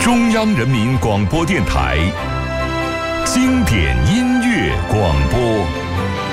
中央人民广播电台经典音乐广播。